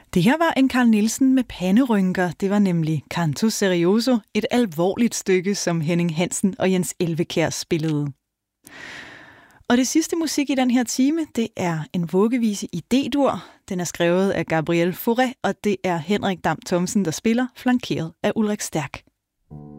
Det her var en Carl Nielsen med panderynker. Det var nemlig Canto Serioso, et alvorligt stykke, som Henning Hansen og Jens Elvekjær spillede. Og det sidste musik i den her time, det er en vuggevise i D-dur. Den er skrevet af Gabriel Fauré, og det er Henrik Dam Thomsen, der spiller, flankeret af Ulrik Stærk.